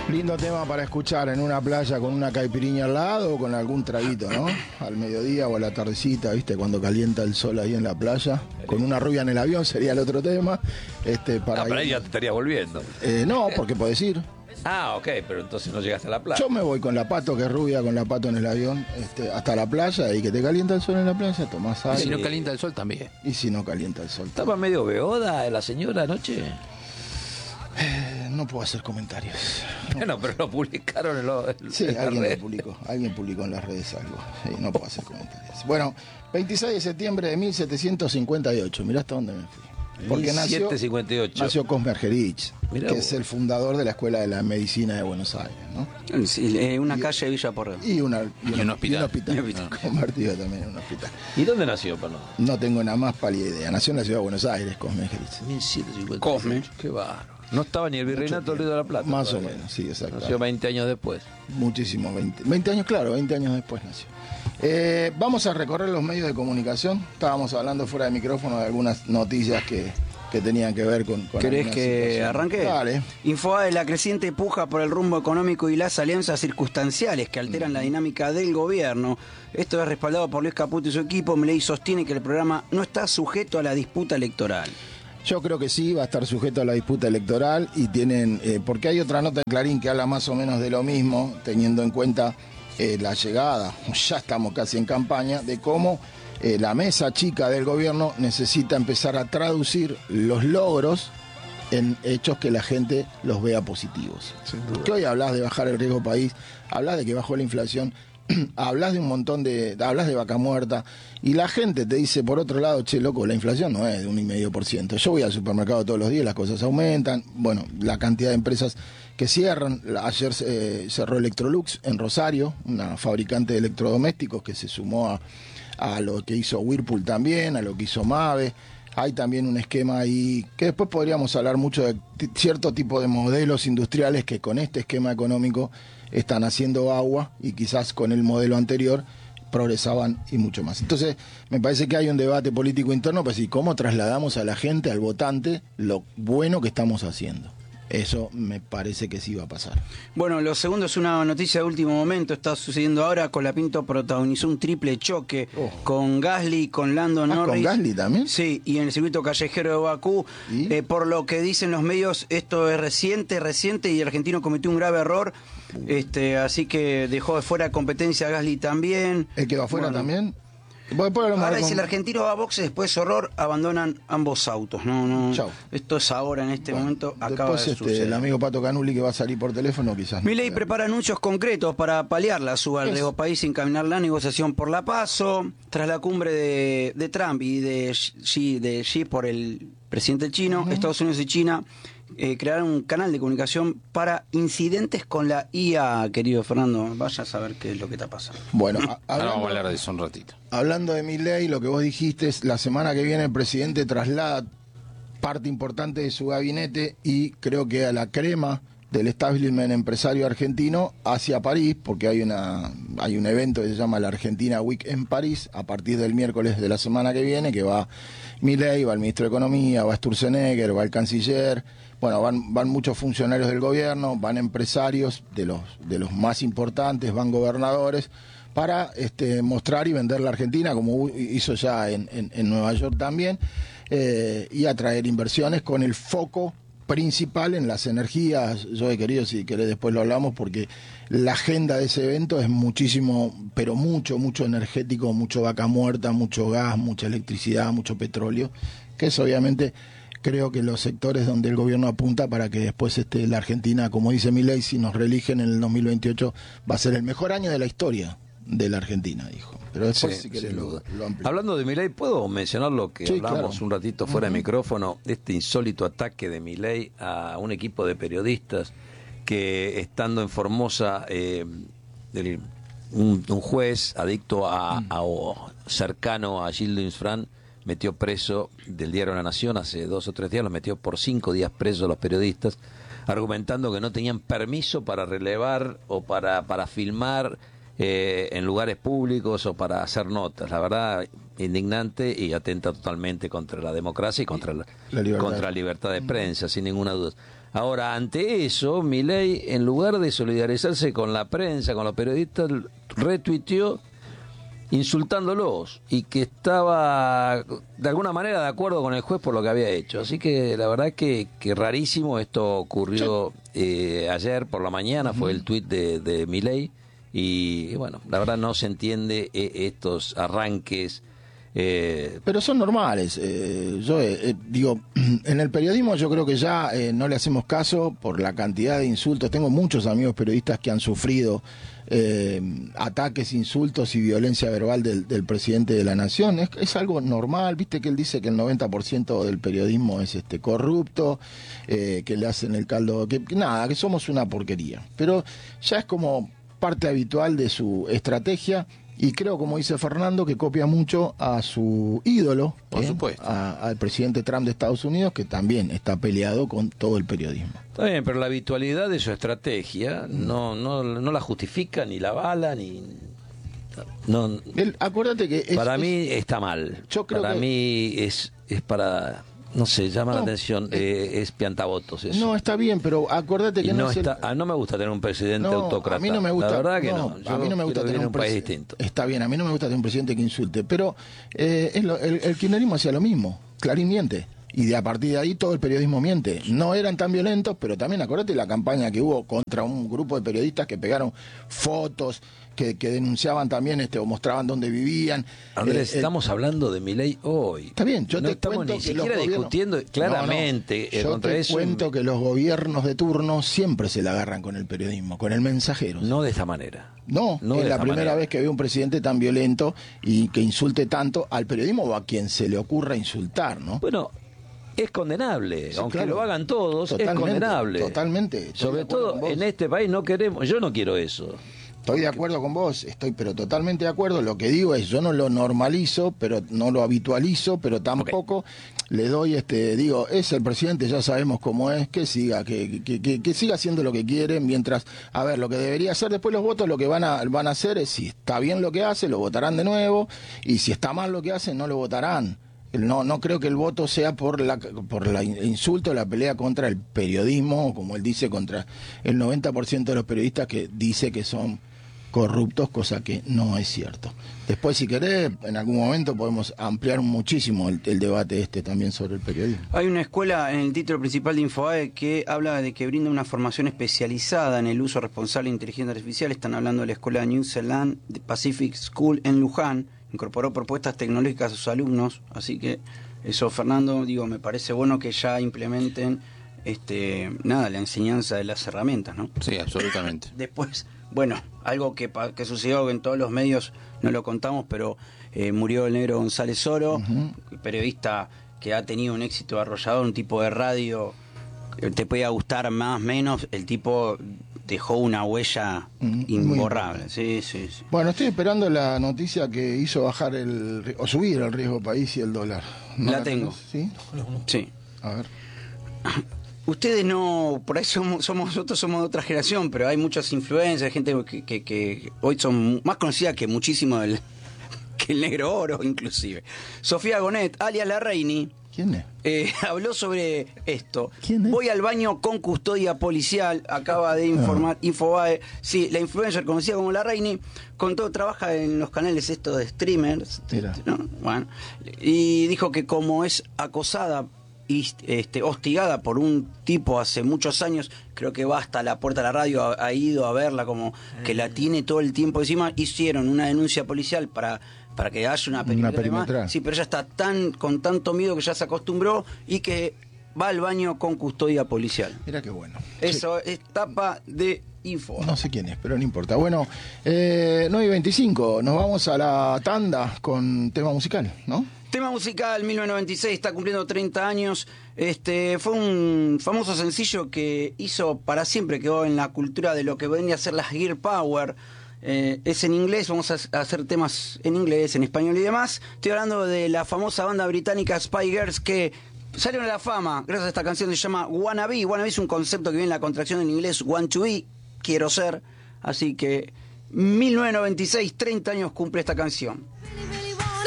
Lindo tema para escuchar en una playa con una caipirinha al lado o con algún traguito, ¿no? Al mediodía o a la tardecita, ¿viste? Cuando calienta el sol ahí en la playa. Con una rubia en el avión sería el otro tema. Para pero ahí ya te estaría volviendo. No, porque podés ir. Ah, ok, pero entonces no llegaste a la playa. Yo me voy con la Pato, que es rubia, con la Pato en el avión, hasta la playa, y que te calienta el sol en la playa, tomás aire. Y si no calienta el sol también. Y si no calienta el sol. ¿Estaba medio beoda la señora anoche? No puedo hacer comentarios. Bueno, pero lo publicaron Sí, en la alguien red. lo publicó. Alguien publicó en las redes algo. Sí, no puedo hacer comentarios. Bueno, 26 de septiembre de 1758. Mirá hasta dónde me fui. Porque 1758. nació Cosme Argerich, Mirá que vos. es el fundador de la Escuela de la Medicina de Buenos Aires, ¿no? Sí, una calle de Villa Porredón. Y un hospital. Convertido también en un hospital. ¿Y dónde nació, perdón? No tengo nada más pálida idea. Nació en la ciudad de Buenos Aires, Cosme Argerich. 1758. Cosme. Qué bárbaro. No estaba ni el virreinato del Río de la Plata. Más o todavía. menos, sí, exacto. Nació 20 años después. Muchísimo, 20 años, claro, 20 años después nació. Vamos a recorrer los medios de comunicación. Estábamos hablando fuera de micrófono de algunas noticias que tenían que ver con ¿Querés algunas que situaciones. arranque? Dale. Infobae, la creciente puja por el rumbo económico y las alianzas circunstanciales que alteran la dinámica del gobierno. Esto es respaldado por Luis Caputo y su equipo. Milei sostiene que el programa no está sujeto a la disputa electoral. Yo creo que sí, va a estar sujeto a la disputa electoral y tienen, porque hay otra nota en Clarín que habla más o menos de lo mismo, teniendo en cuenta la llegada, ya estamos casi en campaña, de cómo la mesa chica del gobierno necesita empezar a traducir los logros en hechos que la gente los vea positivos. Porque hoy hablas de bajar el riesgo país, hablas de que bajó la inflación, hablas de un montón hablas de vaca muerta, y la gente te dice por otro lado, che, loco, la inflación no es de 1,5%. Yo voy al supermercado todos los días, las cosas aumentan, bueno, la cantidad de empresas que cierran. Ayer cerró Electrolux en Rosario, una fabricante de electrodomésticos que se sumó a lo que hizo Whirlpool también, a lo que hizo Mave. Hay también un esquema ahí, que después podríamos hablar mucho de cierto tipo de modelos industriales que con este esquema económico están haciendo agua y quizás con el modelo anterior progresaban y mucho más. Entonces, me parece que hay un debate político interno para decir cómo trasladamos a la gente, al votante, lo bueno que estamos haciendo. Eso me parece que sí va a pasar. Bueno, lo segundo es una noticia de último momento. Está sucediendo ahora. Colapinto protagonizó un triple choque con Gasly, con Lando Norris. ¿Con Gasly también? Sí, y en el circuito callejero de Bakú. Por lo que dicen los medios, esto es reciente y el argentino cometió un grave error. Así que dejó de fuera competencia a Gasly también. ¿Él quedó afuera también? Ahora dice el argentino va a boxe, después horror, abandonan ambos autos. No. Chau. Esto es ahora, en este momento, acaba Después de suceder. el amigo Pato Canuli que va a salir por teléfono quizás. Milei prepara anuncios concretos para paliar la suba al riesgo país y encaminar la negociación por la PASO. Tras la cumbre de Trump y de Xi por el presidente chino, Estados Unidos y China crearon un canal de comunicación para incidentes con la IA, querido Fernando. Vaya a saber qué es lo que está pasando. Bueno, Ahora vamos a hablar de eso un ratito. hablando de Milei, lo que vos dijiste es la semana que viene el presidente traslada parte importante de su gabinete y creo que a la crema del establishment empresario argentino hacia París, porque hay un evento que se llama la Argentina Week en París, a partir del miércoles de la semana que viene, que va Milei, va el ministro de Economía, va Sturzenegger, va el canciller, bueno, van muchos funcionarios del gobierno, van empresarios de los más importantes, van gobernadores, para mostrar y vender la Argentina, como hizo ya en Nueva York también, y atraer inversiones con el foco principal en las energías. Yo he querido, si querés después lo hablamos, porque la agenda de ese evento es muchísimo, pero mucho energético, mucho vaca muerta, mucho gas, mucha electricidad, mucho petróleo, que es obviamente, creo que los sectores donde el gobierno apunta para que después la Argentina, como dice Milei, si nos reeligen en el 2028, va a ser el mejor año de la historia de la Argentina, dijo. Pero después, si querés, lo amplio. Hablando de Milei, ¿puedo mencionar lo que Sí, hablamos claro. un ratito fuera de micrófono? Este insólito ataque de Milei a un equipo de periodistas que, estando en Formosa, un juez adicto o cercano a Gildo Insfrán metió preso del diario La Nación hace 2 o 3 días, los metió por 5 días presos a los periodistas, argumentando que no tenían permiso para relevar o para filmar en lugares públicos o para hacer notas. La verdad, indignante y atenta totalmente contra la democracia y contra la libertad de prensa, sin ninguna duda. Ahora, ante eso, Milei, en lugar de solidarizarse con la prensa, con los periodistas, retuiteó insultándolos y que estaba de alguna manera de acuerdo con el juez por lo que había hecho. Así que la verdad que rarísimo. Esto ocurrió ayer por la mañana, fue el tuit de Milei, y bueno, la verdad no se entiende estos arranques. Pero son normales. Yo digo, en el periodismo yo creo que ya no le hacemos caso por la cantidad de insultos. Tengo muchos amigos periodistas que han sufrido ataques, insultos y violencia verbal del presidente de la nación. Es algo normal. Viste que él dice que el 90% del periodismo es corrupto, que le hacen el caldo, que nada, que somos una porquería. Pero ya es como parte habitual de su estrategia. Y creo, como dice Fernando, que copia mucho a su ídolo, por supuesto, al presidente Trump de Estados Unidos, que también está peleado con todo el periodismo. Está bien, pero la habitualidad de su estrategia no la justifica, ni la avala, ni... No, acuérdate que... para mí está mal. Yo creo para que... mí es para... No sé, llama la atención, es piantavotos eso. No, está bien, pero acuérdate que no está, no me gusta tener un presidente autócrata. A mí no me gusta. La verdad que no. A mí no me gusta tener un país distinto. Está bien, a mí no me gusta tener un presidente que insulte, pero el kirchnerismo hacía lo mismo. Clarín miente. Y a partir de ahí todo el periodismo miente. No eran tan violentos, pero también acuérdate la campaña que hubo contra un grupo de periodistas que pegaron fotos, que denunciaban también o mostraban dónde vivían. Andrés, estamos hablando de Milei hoy. Está bien, yo no te estamos cuento ni que siquiera los discutiendo claramente yo contra te eso. Cuento que los gobiernos de turno siempre se la agarran con el periodismo, con el mensajero. No de esta manera. No es la primera vez que veo un presidente tan violento y que insulte tanto al periodismo o a quien se le ocurra insultar, ¿no? Bueno, es condenable, sí, aunque claro. lo hagan todos, Totalmente, es condenable. Totalmente. Sobre todo en este país no queremos, yo no quiero eso. Estoy de acuerdo con vos, pero totalmente de acuerdo. Lo que digo es, yo no lo normalizo, pero no lo habitualizo, pero tampoco le doy, digo, es el presidente, ya sabemos cómo es, que siga haciendo lo que quiere, mientras, a ver, lo que debería hacer después los votos, lo que van a hacer es, si está bien lo que hace, lo votarán de nuevo, y si está mal lo que hace, no lo votarán. No creo que el voto sea por la insulto, la pelea contra el periodismo, como él dice, contra el 90% de los periodistas que dice que son corruptos, cosa que no es cierto. Después, si querés, en algún momento podemos ampliar muchísimo el debate también sobre el periodismo. Hay una escuela en el título principal de Infobae que habla de que brinda una formación especializada en el uso responsable de inteligencia artificial. Están hablando de la escuela New Zealand Pacific School en Luján. Incorporó propuestas tecnológicas a sus alumnos, así que eso, Fernando, me parece bueno que ya implementen la enseñanza de las herramientas, ¿no? Sí, absolutamente. Después, algo que sucedió en todos los medios, no lo contamos, pero murió el negro González Oro, periodista que ha tenido un éxito arrollador, un tipo de radio, te puede gustar más o menos, el tipo dejó una huella imborrable. Sí. Bueno, estoy esperando la noticia que hizo bajar o subir el riesgo país y el dólar. ¿No la tengo? ¿Sí? Sí. A ver. Ustedes no, por ahí nosotros somos de otra generación, pero hay muchas influencias, gente que hoy son más conocidas que muchísimo que el negro Oro, inclusive. Sofía Gonet, alias La Reini. ¿Quién es? Habló sobre esto. ¿Quién es? Voy al baño con custodia policial, acaba de informar Infobae. Sí, la influencer conocida como La Reini, trabaja en los canales de streamers, ¿no? Bueno, y dijo que como es acosada y hostigada por un tipo hace muchos años, creo que va hasta la puerta de la radio, ha ido a verla, como que la tiene todo el tiempo encima. Hicieron una denuncia policial para que haya una perimetral. Sí, pero ella está con tanto miedo que ya se acostumbró y que va al baño con custodia policial. Mira qué bueno. Eso es tapa de Info. No sé quién es, pero no importa. Bueno, 9:25, nos vamos a la tanda con tema musical, ¿no? Tema musical, 1996, está cumpliendo 30 años. Fue un famoso sencillo que hizo para siempre, quedó en la cultura de lo que venía a ser las Gear Power. Es en inglés, vamos a hacer temas en inglés, en español y demás. Estoy hablando de la famosa banda británica Spy Girls, que salieron a la fama gracias a esta canción que se llama Wanna Be. Wanna Be es un concepto que viene en la contracción en inglés Want to Be, quiero ser. Así que 1996, 30 años cumple esta canción.